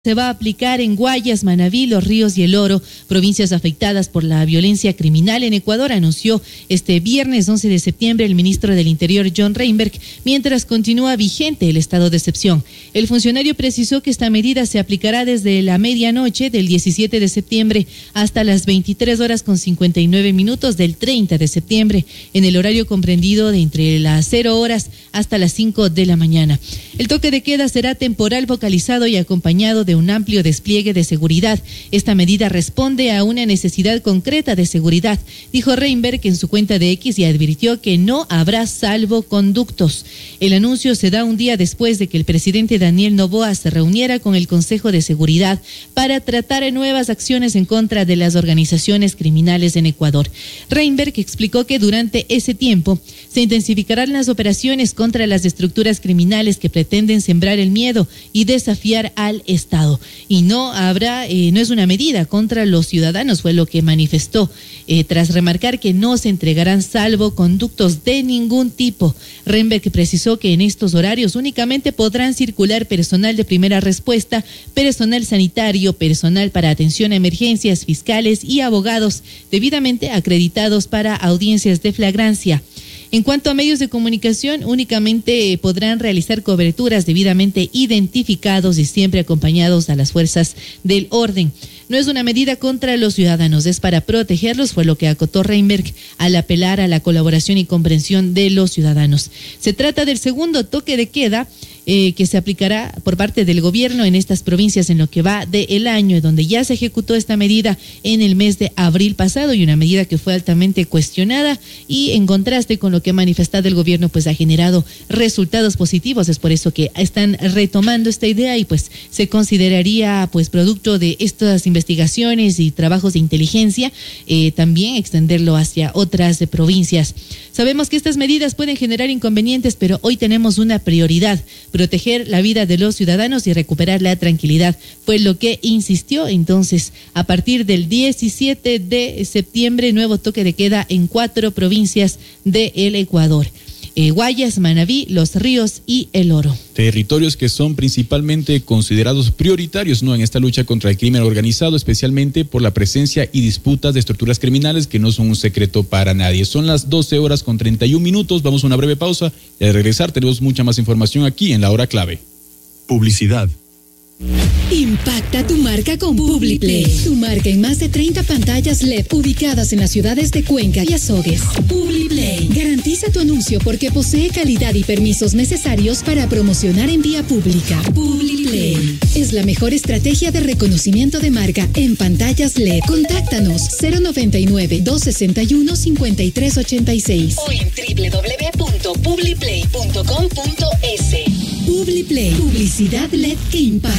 Se va a aplicar en Guayas, Manabí, Los Ríos y El Oro, provincias afectadas por la violencia criminal en Ecuador, anunció este viernes 11 de septiembre el ministro del Interior, John Reinberg, mientras continúa vigente el estado de excepción. El funcionario precisó que esta medida se aplicará desde la medianoche del 17 de septiembre hasta las 23:59 del 30 de septiembre, en el horario comprendido de entre las 0 horas hasta las 5 de la mañana. El toque de queda será temporal, focalizado y acompañado de un amplio despliegue de seguridad. Esta medida responde a una necesidad concreta de seguridad, dijo Reinberg en su cuenta de X, y advirtió que no habrá salvoconductos. El anuncio se da un día después de que el presidente Daniel Noboa se reuniera con el Consejo de Seguridad para tratar nuevas acciones en contra de las organizaciones criminales en Ecuador. Reinberg explicó que durante ese tiempo se intensificarán las operaciones contra las estructuras criminales que pretenden sembrar el miedo y desafiar al Estado. Y no es una medida contra los ciudadanos, fue lo que manifestó, tras remarcar que no se entregarán salvoconductos de ningún tipo. Reinberg precisó que en estos horarios únicamente podrán circular personal de primera respuesta, personal sanitario, personal para atención a emergencias, fiscales y abogados debidamente acreditados para audiencias de flagrancia. En cuanto a medios de comunicación, únicamente podrán realizar coberturas debidamente identificados y siempre acompañados a las fuerzas del orden. No es una medida contra los ciudadanos, es para protegerlos, fue lo que acotó Reinberg al apelar a la colaboración y comprensión de los ciudadanos. Se trata del segundo toque de queda que se aplicará por parte del gobierno en estas provincias en lo que va del año, donde ya se ejecutó esta medida en el mes de abril pasado, y una medida que fue altamente cuestionada, y en contraste con lo que ha manifestado el gobierno, pues ha generado resultados positivos. Es por eso que están retomando esta idea y pues se consideraría pues producto de estas investigaciones y trabajos de inteligencia, también extenderlo hacia otras provincias. Sabemos que estas medidas pueden generar inconvenientes, pero hoy tenemos una prioridad: proteger la vida de los ciudadanos y recuperar la tranquilidad, fue lo que insistió. Entonces, a partir del 17 de septiembre, nuevo toque de queda en 4 provincias del Ecuador: Guayas, Manabí, Los Ríos y El Oro. Territorios que son principalmente considerados prioritarios, ¿no?, en esta lucha contra el crimen organizado, especialmente por la presencia y disputas de estructuras criminales que no son un secreto para nadie. Son las 12:31. Vamos a una breve pausa y al regresar tenemos mucha más información aquí en La Hora Clave. Publicidad. Impacta tu marca con Publiplay. Tu marca en más de 30 pantallas LED ubicadas en las ciudades de Cuenca y Azogues. Publiplay garantiza tu anuncio porque posee calidad y permisos necesarios para promocionar en vía pública. Publiplay es la mejor estrategia de reconocimiento de marca en pantallas LED. Contáctanos 099-261-5386 o en www.publiplay.com.es. Publiplay, publicidad LED que impacta.